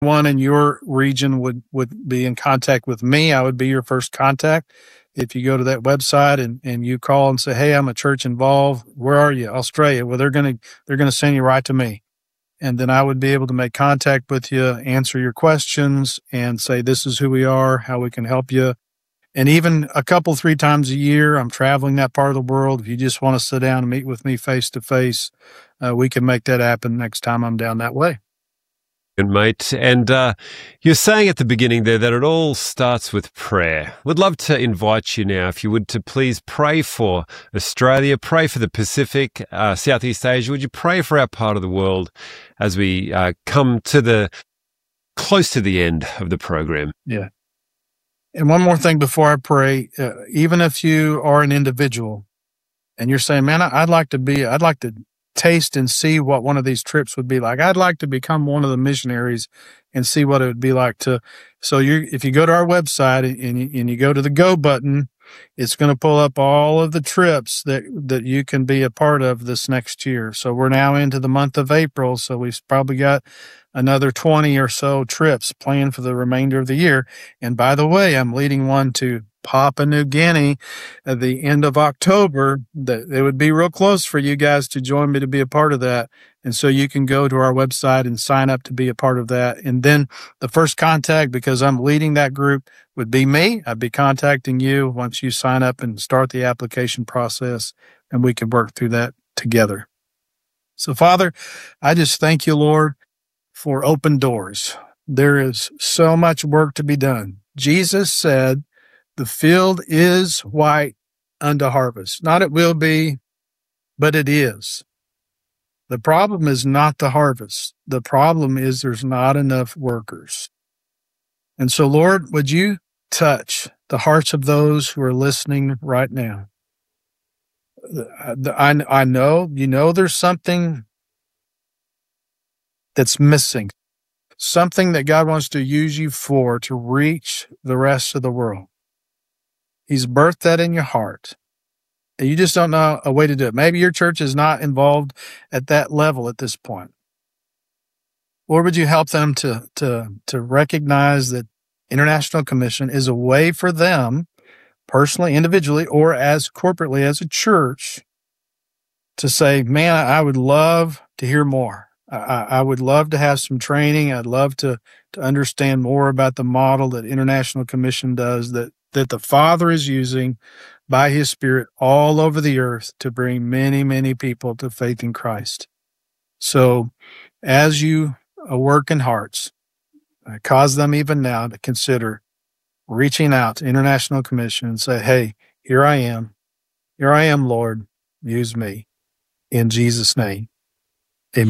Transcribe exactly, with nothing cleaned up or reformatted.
One in your region would, would be in contact with me, I would be your first contact. If you go to that website and, and you call and say, hey, I'm a church involved, where are you? Australia. Well, they're going to, they're going to send you right to me. And then I would be able to make contact with you, answer your questions, and say, this is who we are, how we can help you. And even a couple, three times a year, I'm traveling that part of the world. If you just want to sit down and meet with me face to face, uh, we can make that happen next time I'm down that way. Good, mate. And uh, you're saying at the beginning there that it all starts with prayer. Would love to invite you now, if you would, to please pray for Australia, pray for the Pacific, uh, Southeast Asia. Would you pray for our part of the world as we uh, come to the close to the end of the program? Yeah. And one more thing before I pray, uh, even if you are an individual and you're saying, man, I'd like to be, I'd like to taste and see what one of these trips would be like. I'd like to become one of the missionaries and see what it would be like to. So you, if you go to our website and you, and you go to the go button, it's going to pull up all of the trips that, that you can be a part of this next year. So we're now into the month of April. So we've probably got another twenty or so trips planned for the remainder of the year. And by the way, I'm leading one to Papua New Guinea at the end of October. That it would be real close for you guys to join me to be a part of that. And so you can go to our website and sign up to be a part of that. And then the first contact, because I'm leading that group, would be me. I'd be contacting you once you sign up and start the application process, and we can work through that together. So Father, I just thank you, Lord, for open doors. There is so much work to be done. Jesus said, the field is white unto harvest. Not it will be, but it is. The problem is not the harvest. The problem is there's not enough workers. And so, Lord, would you touch the hearts of those who are listening right now? I, I know, you know, there's something that's missing, something that God wants to use you for to reach the rest of the world. He's birthed that in your heart. And you just don't know a way to do it. Maybe your church is not involved at that level at this point. Lord, would you help them to, to, to recognize that International Commission is a way for them, personally, individually, or as corporately as a church, to say, man, I would love to hear more. I, I would love to have some training. I'd love to, to understand more about the model that International Commission does, that, that the Father is using by His Spirit all over the earth to bring many, many people to faith in Christ. So as you work in hearts, cause them even now to consider reaching out to International Commission and say, hey, here I am. Here I am, Lord. Use me. In Jesus' name,